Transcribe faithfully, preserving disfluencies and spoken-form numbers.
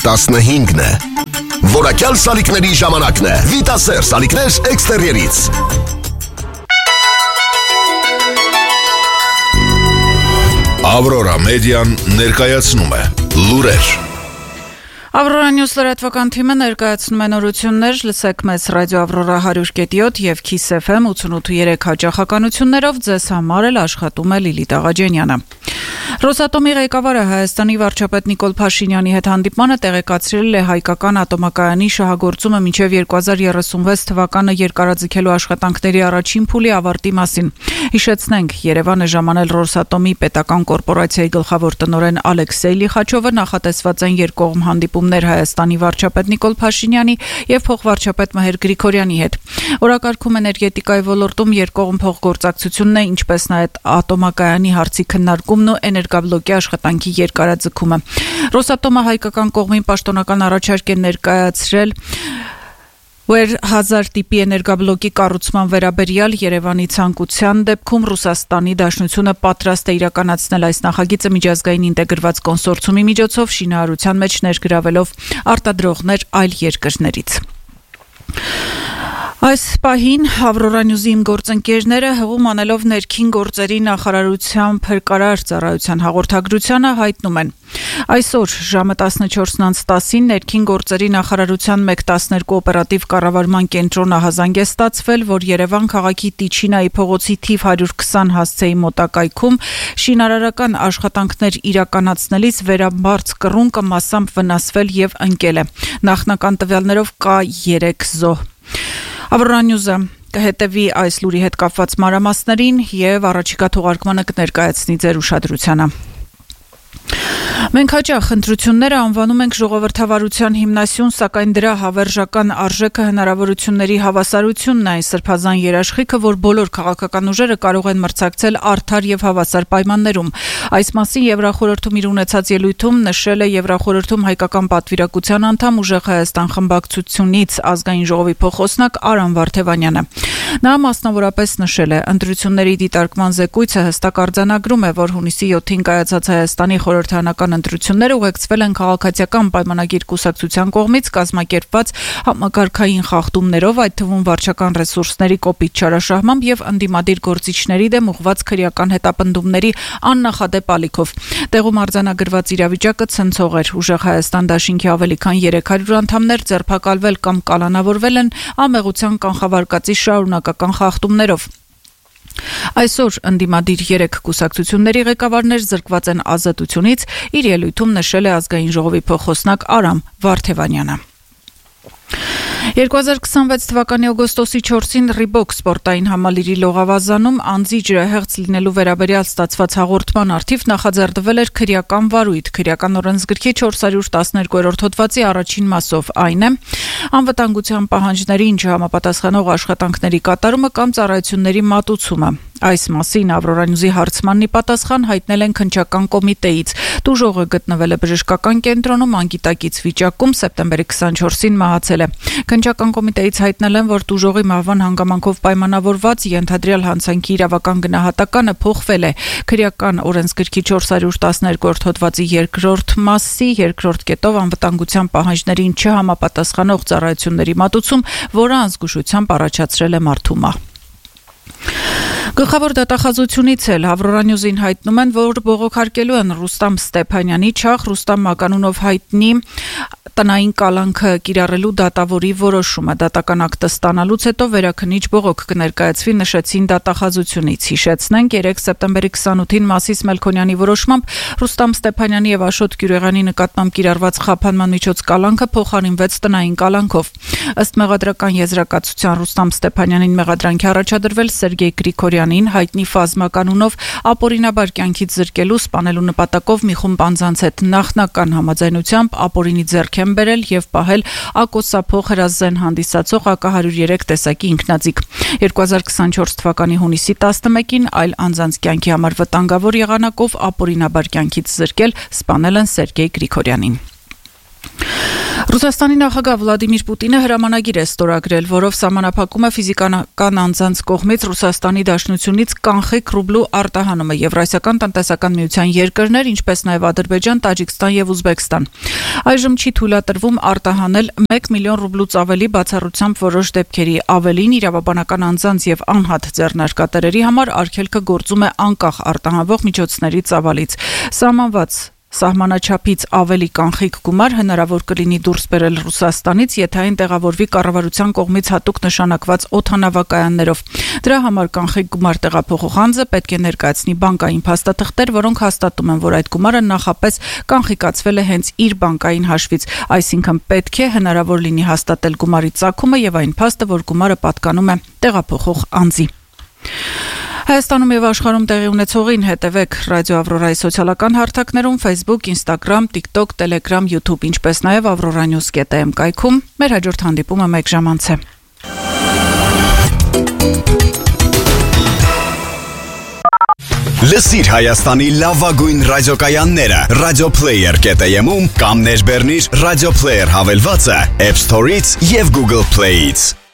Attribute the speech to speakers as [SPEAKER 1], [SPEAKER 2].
[SPEAKER 1] տասնհինգն է։ Որակյալ սալիկների ժամանակն է։ Վիտասեր սալիկներ էքստերիերից։ Ավրորա մեդիան ներկայացնում է լուրեր։
[SPEAKER 2] Ավրորա Նյուս լրատվական թիմը ներկայացնում է նորություններ, լսեք մեծ ռադիո Ավրորա հարյուր կետ յոթ եւ Kiss F M ութանոթ կետ երեք հաճախականություններով ձեզ համար էլ աշխատում է Լիլիթ Աղաջանյանը։ Ռոսատոմի ղեկավարը Հայաստանի վարչապետ Նիկոլ Փաշինյանի հետ հանդիպմանը տեղեկացրել է հայկական ատոմակայանի շահագործումը մինչև երկու հազար երեսունվեց թվականը երկարաձգելու աշխատանքների առաջին փուլի ավարտի մասին։ Հիշեցնենք, Երևանը ժամանել Ռոսատոմի պետական կորպորացիայի գլխավոր տնօրեն Ալեքսեյ Լիխաչովը նախատեսված են երկկողմ հանդիպումներ Հայաստանի վարչապետ Նիկոլ Փաշինյանի եւ փոխվարչապետ Մհեր Գրիգորյանի հետ։ Օրակարգում էներգետիկայի ոլորտում երկկողմ փոխգործակցությունն է, ինչպես նաեւ ատոմակայանի հարցի քննարկումն ու էներգաբլոկի աշխատանքի երկարաձգումը։ Ռոսատոմը հայկական կողմին պաշտոնական առաջարկ է ներկայացրել Վեր հազար տիպի էներգաբլոկի կառուցման վերաբերյալ Երևանի ցանկության դեպքում Ռուսաստանի Դաշնությունը պատրաստ է իրականացնել այս նախագիծը միջազգային ինտեգրված կոնսորցիումի միջոցով շինարարության մեջ ներգրավելով արտադրողներ այլ երկրներից։ Այս պահին Ավրորա Նյուզի իմ գործընկերները հղում անելով ներքին գործերի նախարարության փրկարար ծառայության հաղորդագրությանը հայտնում են. Այսօր ժամը տասնչորսն անց տասին ներքին գործերի նախարարության մեկ տասներկու օպերատիվ կառավարման կենտրոն ահազանգ է ստացվել, որ Երևան քաղաքի Տիչինայի փողոցի թիվ հարյուր քսան հասցեի մոտակայքում շինարարական աշխատանքներ իրականացնելիս վերամբարձ կռունկը մասամբ վնասվել եւ ընկել է։ Նախնական տվյալներով կա երեք զոհ։ Ավրորա Նյուզը կհետևի այս լուրի հետ կապված մանրամասներին եւ առաջիկա թողարկմանը կներկայացնի ձեր ուշադրությանը։ Մենք հաճախ ընտրությունները անվանում ենք ժողովրդավարության հիմնասյուն, սակայն դրա հավերժական արժեքը հնարավորությունների հավասարությունն է, այն սրբազան երաշխիքը, որ բոլոր քաղաքական ուժերը կարող են մրցակցել արդար եւ հավասար պայմաններում։ Այս մասին Եվրախորհրդում իր ունեցած ելույթում նշել է Եվրախորհրդում հայկական պատվիրակության անդամ Ուժեղ Հայաստան խմբակցությունից ազգային ժողովի փոխոսնակ Արամ Վարդևանյանը։ Նա մասնավորապես նշել է, ընտրությունների դիտարկման զեկույցը հստակ արձանագրում է, որ հունիսի յոթին կայացած Հայաստանի խորհրդարանական ընտրությունները ուղեկցվել են քաղաքացիական պայմանագիր կուսակցության կողմից կազմակերպված համակարգային խախտումներով, այդ թվում վարչական ռեսուրսների կոպիտ չարաշահմամբ եւ ընդդիմադիր գործիչների դեմ ուղղված քրեական հետապնդումների աննախադեպ ալիքով։ Տեղում արձանագրված իրավիճակը ցնցող էր։ Ուժեղ Հայաստան դաշինքի ավելի քան երեք հարյուր անդամներ ձերբակալվել կամ կալանավորվել են ամեղության կանխավարկածի շարունակական խախտումներով։ Այսօր ընդդիմադիր երեք կուսակցությունների ղեկավարներ զրկված են ազատությունից, իր ելույթում նշել է ազգային ժողովի փոխոսնակ Արամ Վարդևանյանը։ երկու հազար քսանվեց թվականի օգոստոսի չորսին Ռիբոկ սպորտային համալիրի լողավազանում անձի ջրահեղձ լինելու վերաբերյալ ստացված հաղորդման առթիվ նախաձեռնվել էր քրեական վարույթ, քրեական օրենսգրքի չորս հարյուր տասներկու-րդ հոդվածի առաջին մասով, այն է անվտանգության պահանջներին չհամապատասխանող աշխատանքների կատարումը կամ ծառայությունների մատուցումը։ Այս մասին Ավրորա Նյուզի հարցմանն ի պատասխան հայտնել են քննչական կոմիտեից։ Տուժողը գտնվել է բժշկական կենտրոնում անգիտակից վիճակում, սեպտեմբերի քսանչորսին մահացել է։ Քննչական կոմիտեից հայտնել են, որ տուժողի մահվան հանգամանքով պայմանավորված ենթադրյալ հանցանքի իրավական գնահատականը փոխվել է։ Քրեական օրենսգրքի չորս հարյուր տասներկու-րդ հոդվածի երկրորդ մասի երկրորդ կետով անվտանգության պահանջներին չհամապատասխանող ծառայությունների մատուցում, որը անզգուշությամբ առաջացրել է մարդու մահ։ Գլխավոր դատախազությունից էլ Ավրորա Նյուզին հայտնում են, որ բողոքարկելու են Ռուստամ Ստեփանյանի Չախ Ռուստամ Մականունով հայտնի տնային կալանքը կիրառելու դատավորի որոշումը։ Դատական ակտը ստանալուց հետո վերաքննիչ բողոք կներկայացվի, նշեցին դատախազությունից։ Հիշեցնենք, երեկ սեպտեմբերի քսանութին Մասիս Մելքոնյանի որոշմամբ Ռուստամ Ստեփանյանի եւ Աշոտ Գյուրեղյանի նկատմամբ կիրառված խափանման միջոց կալանքը փոխարինվեց տնային կալանքով։ Ըստ մեղադրական եզրակացության Ռուստամ Ստեփանյանին մեղադրանքի առաջադրվել Սերգեյ Գրիգորյանին հայտնի Ֆազմականունով ապօրինաբար կյանքից զրկելու, սպանելու նպատակով մի խումբ անձանց հետ նախնական համաձայնությամբ ապօրինի ձեռք են բերել եւ պահել ակոսափող հրազեն հանդիսացող ակ հարյուր երեք տեսակի ինքնաձիգ։ երկու հազար քսանչորս թվականի հունիսի տասնմեկին այլ անձանց կյանքի համար վտանգավոր եղանակով ապօրինաբար կյանքից զրկել, սպանել են Սերգեյ Գրիգորյանին։ Ռուսաստանի նախագահ Վլադիմիր Պուտինը հրամանագիր է ստորագրել, որով սահմանափակում է ֆիզիկական անձանց կողմից Ռուսաստանի Դաշնությունից կանխիկ ռուբլու արտահանումը Եվրասիական տնտեսական միության երկրներ, ինչպես նաև Ադրբեջան, Տաջիկստան եւ Ուզբեկստան։ Այժմ չի թույլատրվում արտահանել մեկ միլիոն ռուբլուց ավելի բացառությամբ որոշ դեպքերի, ավելին իրավաբանական անձանց եւ անհատ ձեռնարկատերերի համար արգելքը գործում է անկախ արտահանվող միջոցների ծավալից։ Սահմանված Սահմանաչափից ավելի կանխիկ գումար հնարավոր կլինի դուրս բերել Ռուսաստանից, եթե այն տեղավորվի կառավարության կողմից հատուկ նշանակված օդանավակայաններով։ Դրա համար կանխիկ գումար տեղափոխող անձը պետք է ներկայացնի բանկային փաստաթղթեր, որոնք հաստատում են, որ այդ գումարը նախապես կանխիկացվել է հենց իր բանկային հաշվից, այսինքն պետք է հնարավոր լինի հաստատել գումարի ծագումը եւ այն փաստը, որ գումարը պատկանում է տեղափոխող անձի։ Հայաստանում եւ աշխարհում տեղի ունեցողին հետևեք Ռադիո Ավրորայի սոցիալական հարթակներում, Facebook, Instagram, TikTok, Telegram, YouTube, ինչպես նաեւ avroranews dot am կայքում։ Մեր հաջորդ հանդիպումը մեկ ժամ անց է։
[SPEAKER 3] Լսիր Հայաստանի լավագույն ռադիոկայանները Radioplayer dot am-ում կամ ներբեռնիր Radio Player հավելվածը App Store-ից եւ Google Play-ից։